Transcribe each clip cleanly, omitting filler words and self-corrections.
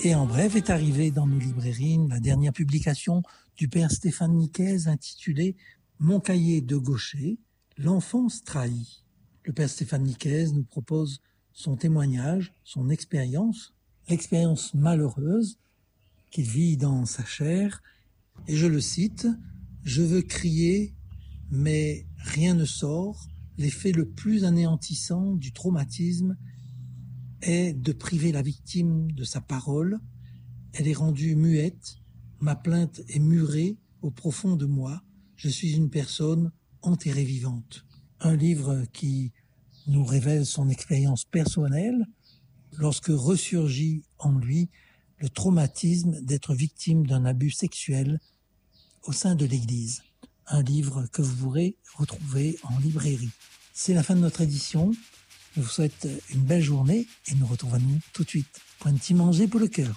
Et en bref est arrivée dans nos librairies la dernière publication du père Stéphane Nicaise intitulée « Mon cahier de gaucher, l'enfance trahie ». Le père Stéphane Nicaise nous propose son témoignage, son expérience, l'expérience malheureuse qu'il vit dans sa chair. Et je le cite, « Je veux crier, mais rien ne sort. L'effet le plus anéantissant du traumatisme est de priver la victime de sa parole. Elle est rendue muette. Ma plainte est murée au profond de moi. Je suis une personne enterrée vivante. » Un livre qui nous révèle son expérience personnelle lorsque ressurgit en lui le traumatisme d'être victime d'un abus sexuel au sein de l'Église. Un livre que vous pourrez retrouver en librairie. C'est la fin de notre édition. Je vous souhaite une belle journée et nous retrouvons tout de suite pour un petit manger pour le cœur.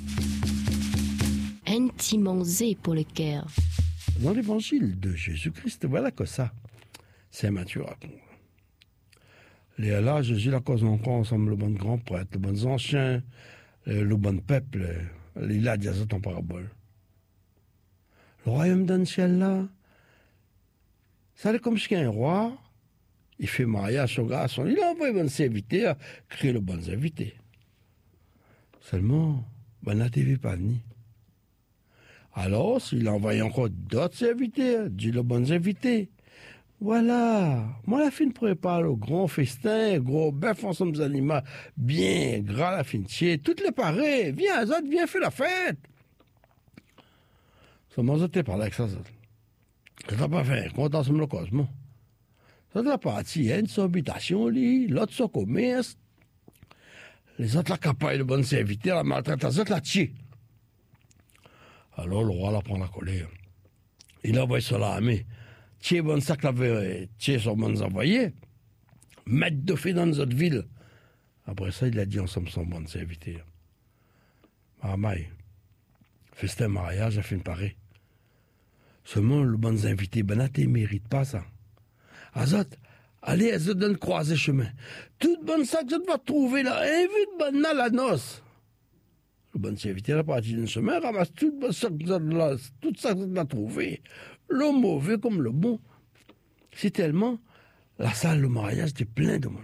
Un petit manger pour le cœur. Dans l'évangile de Jésus-Christ, voilà que ça, Saint Matthieu raconte. Là, Jésus la cause encore ensemble le bon grand prêtre, le bon ancien, le bon peuple, il a dit ça en parabole. Le royaume d'un ciel là, ça est comme si un roi, il fait mariage au garçon, il envoie les bons invités, créer le bon invité. Seulement, ben la TV pas venu. Alors, s'il envoie encore d'autres invités, dit le bon invité. Voilà, moi la fine prépare le grand festin, gros bœuf ensemble des animaux, bien gras la fine chier, toutes les pareilles, viens Azot, viens faire la fête. Seulement je t'ai parlé avec ça, ça t'a pas fait, compte ensemble le cosmo. Ça t'a parti, une son habitation, l'autre son commerce, les autres la capaille le bon serviteur, la maltraite, les autres la tue. Alors le roi la prend la colère. Il envoie sur l'armée. Tiens, bon sac l'avait, tiens, son bon envoyé. Mettre de fait dans notre ville. Après ça, il a dit ensemble son bon serviteur. Maman, festin mariage, a fait une pareille. Seulement, le bon invité, ben, il mérite pas ça. Azot, allez, Azot, donne croiser chemin. Tout bon sac, je vais trouver là, invite bon à la noce. Le bon serviteur a parti d'une semaine, ramasse tout bon sac, tout ça que tu vas trouver. Le mauvais comme le bon. C'est tellement, la salle de mariage était pleine de monde.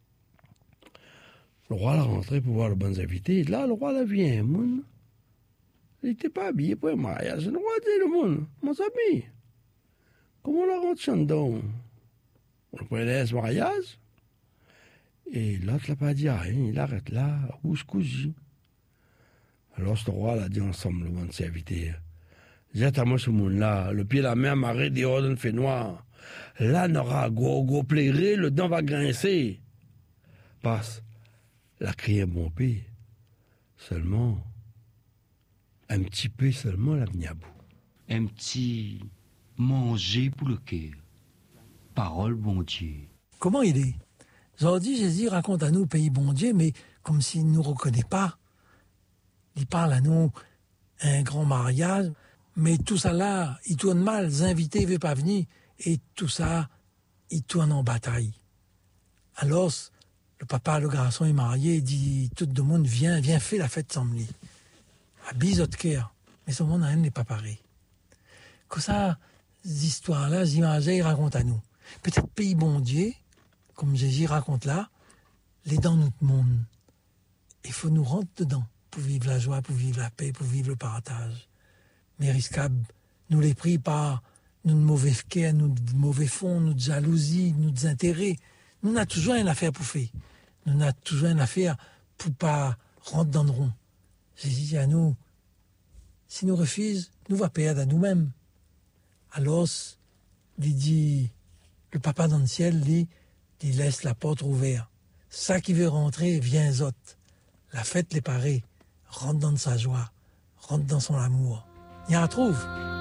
Le roi l'a rentré pour voir le bon invité. Et là, le roi l'a vu un monde. Il n'était pas habillé pour un mariage. Le roi dit le monde, mon ami, comment on la rentre dedans? On prenait ce mariage. Et l'autre l'a pas dit rien. Il arrête là, rouge cousu. Alors, ce roi l'a dit ensemble, le bon serviteur. Jette à moi ce monde-là, le pied la main marré dehors d'un fait noir. Là, n'aura gros plairé, le dent va grincer. Passe, la crié bon pied. Seulement, un petit peu seulement, la venu à bout. Un petit manger pour le cœur. Parole bon Dieu. Comment il est? Aujourd'hui, Jésus raconte à nous pays bon Dieu, mais comme s'il ne nous reconnaît pas. Il parle à nous un grand mariage. Mais tout ça là, il tourne mal, les invités ne veulent pas venir, et tout ça, il tourne en bataille. Alors, le papa, le garçon est marié, il dit, tout le monde viens faire la fête sans lui. Habille votre cœur, mais ce monde n'est pas pareil. Que ça, ces histoires-là, ces images, il raconte à nous. Peut-être pays bon Dieu, comme Jésus raconte là, les dans notre monde. Il faut nous rentrer dedans, pour vivre la joie, pour vivre la paix, pour vivre le partage. Mais risquable, nous les pris par nos mauvais cœurs, nos mauvais fonds, nos jalousies, nos intérêts. Nous n'avons toujours une affaire pour faire. Nous n'avons toujours une affaire pour pas rentrer dans le rond. Jésus dit à nous, si nous refusons, nous va perdre à nous-mêmes. Alors, il dit, le papa dans le ciel, il laisse la porte ouverte. Ça qui veut rentrer, vient autres. La fête les parée, rentre dans sa joie, rentre dans son amour. Il y en trouve.